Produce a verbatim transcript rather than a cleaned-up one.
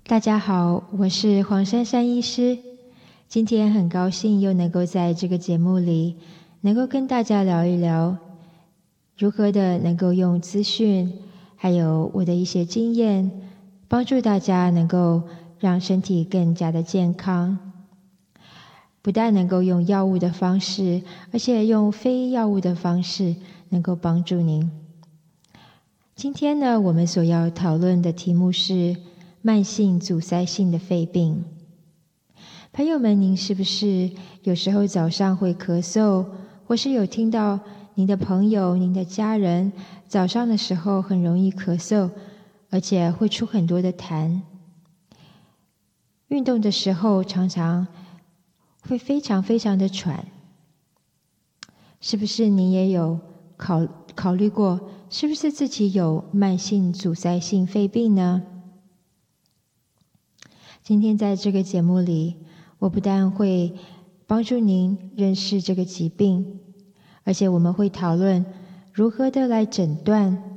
大家好，我是黄珊珊医师。今天很高兴又能够在这个节目里，能够跟大家聊一聊，如何的能够用资讯，还有我的一些经验，帮助大家能够让身体更加的健康。不但能够用药物的方式，而且用非药物的方式，能够帮助您。今天呢，我们所要讨论的题目是慢性阻塞性的肺病。朋友们，您是不是有时候早上会咳嗽，或是有听到您的朋友、您的家人早上的时候很容易咳嗽，而且会出很多的痰？运动的时候常常会非常非常的喘。是不是你也有考考虑过，是不是自己有慢性阻塞性肺病呢？今天在这个节目里，我不但会帮助您认识这个疾病，而且我们会讨论如何的来诊断，